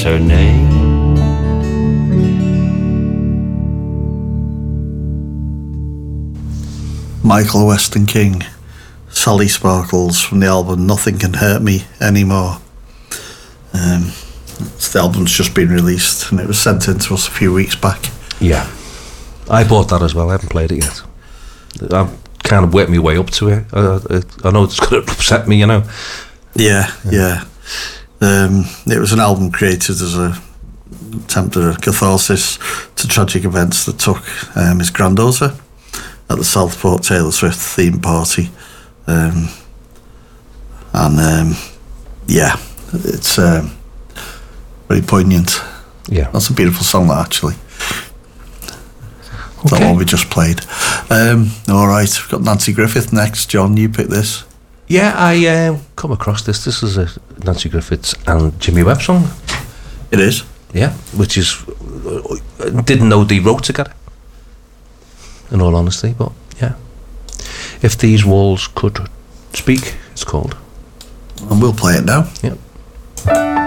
her name. Michael Weston King, Sally Sparkles, from the album Nothing Can Hurt Me Anymore. The album's just been released and it was sent in to us a few weeks back. Yeah, I bought that as well. I haven't played it yet. I've kind of worked my way up to it. I know it's going to upset me, you know. Yeah. It was an album created as a attempt at a catharsis to tragic events that took his granddaughter at the Southport Taylor Swift theme party. It's very poignant. Yeah. That's a beautiful song, that, actually. Okay. That one we just played. All right, we've got Nancy Griffith next. John, you pick this. Yeah, I come across this. This is a Nancy Griffiths and Jimmy Webb song. It is. Yeah, which is... didn't know they wrote together, in all honesty, but yeah. If These Walls Could Speak, it's called. And we'll play it now. Yep.